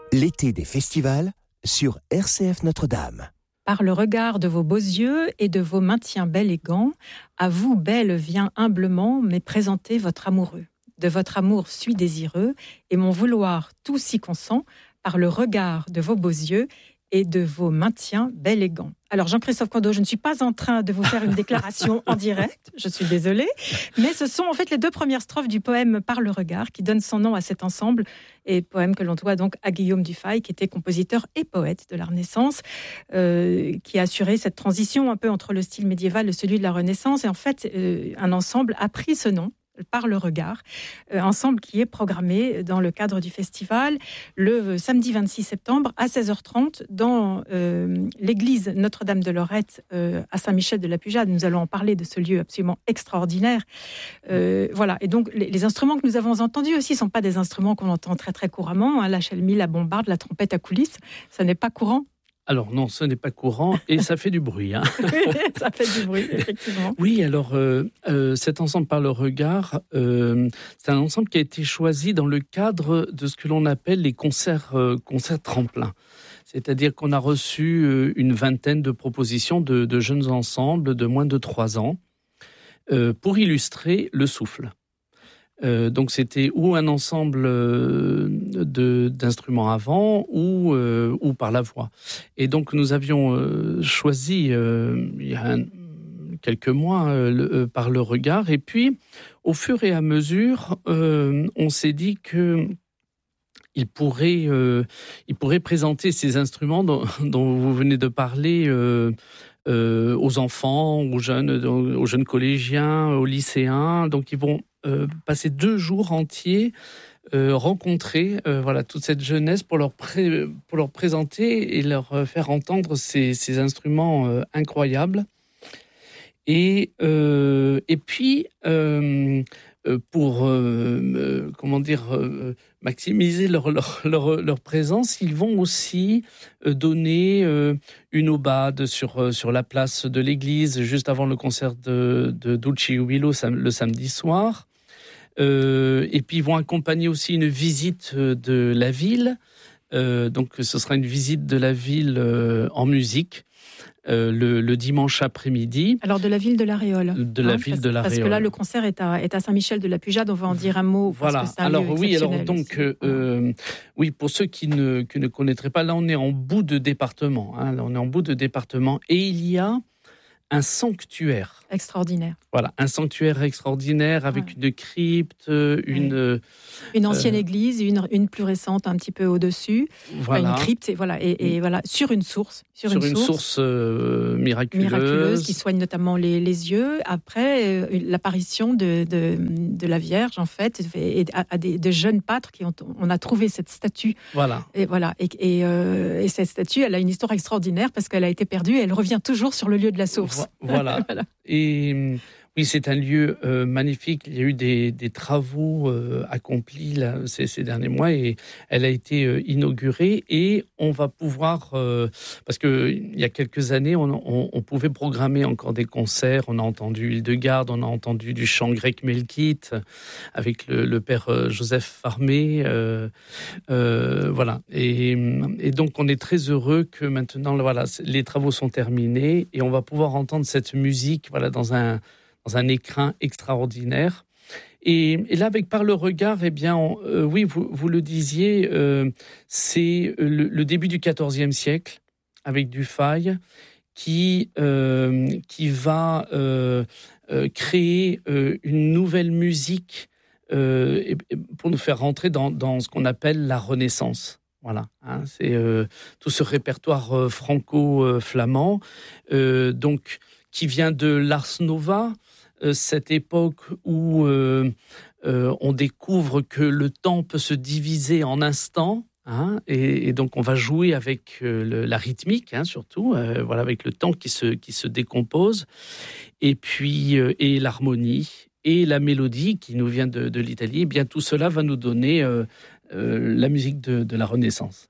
L'été des festivals sur RCF Notre-Dame. Par le regard de vos beaux yeux et de vos maintiens belles et gants, à vous, belle, vient humblement mais présenter votre amoureux. De votre amour suis désireux, et mon vouloir tout s'y consent, par le regard de vos beaux yeux et de vos maintiens belles et gants. Alors Jean-Christophe Condo, je ne suis pas en train de vous faire une déclaration en direct, je suis désolée, mais ce sont en fait les deux premières strophes du poème Par le regard qui donnent son nom à cet ensemble, et poème que l'on doit donc à Guillaume Dufay, qui était compositeur et poète de la Renaissance, qui a assuré cette transition un peu entre le style médiéval et celui de la Renaissance, et en fait un ensemble a pris ce nom Par le regard, ensemble qui est programmé dans le cadre du festival le samedi 26 septembre à 16h30 dans l'église Notre-Dame de Lorette à Saint-Michel-de-la-Pujade. Nous allons en parler de ce lieu absolument extraordinaire. Voilà. Et donc les instruments que nous avons entendus aussi ne sont pas des instruments qu'on entend très très couramment, hein, la chelmie, la bombarde, la trompette à coulisses, ça n'est pas courant. Alors non, ce n'est pas courant et ça fait du bruit. Hein. Ça fait du bruit, effectivement. Oui, alors cet ensemble Par le regard, c'est un ensemble qui a été choisi dans le cadre de ce que l'on appelle les concerts tremplins. C'est-à-dire qu'on a reçu une vingtaine de propositions de jeunes ensembles de moins de 3 ans pour illustrer le souffle. Donc c'était ou un ensemble d'instruments à vent ou par la voix. Et donc nous avions choisi il y a quelques mois Par le regard. Et puis au fur et à mesure, on s'est dit que il pourrait présenter ces instruments dont vous venez de parler aux enfants, aux jeunes collégiens, aux lycéens. Donc ils vont passer 2 jours entiers rencontrer toute cette jeunesse pour leur présenter et leur faire entendre ces instruments incroyables. Et puis pour maximiser leur présence, ils vont aussi donner une aubade sur la place de l'église juste avant le concert de Dulce Jubilo le samedi soir. Et puis ils vont accompagner aussi une visite de la ville. Donc ce sera une visite de la ville en musique. Le dimanche après-midi. Alors de la ville de La Réole. De la ville de La Réole. Parce que là, le concert est à Saint-Michel-de-la-Pujade. On va en dire un mot. Voilà. Parce que c'est un lieu exceptionnel. Oui, pour ceux qui ne connaîtraient pas, là on est en bout de département. Hein, là on est en bout de département et il y a un sanctuaire. Extraordinaire. Voilà, un sanctuaire extraordinaire avec une crypte, une ancienne église, une plus récente un petit peu au-dessus, une crypte, et voilà, sur une source. Sur une source miraculeuse qui soigne notamment les yeux. Après, l'apparition de la Vierge, en fait, et à des jeunes pâtres on a trouvé cette statue. Voilà. Et cette statue, elle a une histoire extraordinaire parce qu'elle a été perdue et elle revient toujours sur le lieu de la source. Voilà. Et oui, c'est un lieu magnifique. Il y a eu des travaux accomplis là, ces derniers mois et elle a été inaugurée et on va pouvoir, parce qu'il y a quelques années, on pouvait programmer encore des concerts. On a entendu Hildegarde, on a entendu du chant grec melkite avec le père Joseph Farmé. Voilà. Et donc, on est très heureux que maintenant, les travaux sont terminés et on va pouvoir entendre cette musique dans un écrin extraordinaire. Et là, avec Par le regard, eh bien, oui, vous le disiez, c'est le début du XIVe siècle, avec Dufay, qui va créer une nouvelle musique pour nous faire rentrer dans ce qu'on appelle la Renaissance. Voilà, hein, c'est tout ce répertoire franco-flamand, donc qui vient de l'Ars Nova, cette époque où on découvre que le temps peut se diviser en instants, hein, et donc on va jouer avec la rythmique, hein, surtout, avec le temps qui se décompose, et puis et l'harmonie et la mélodie qui nous vient de l'Italie. Et bien tout cela va nous donner la musique de la Renaissance.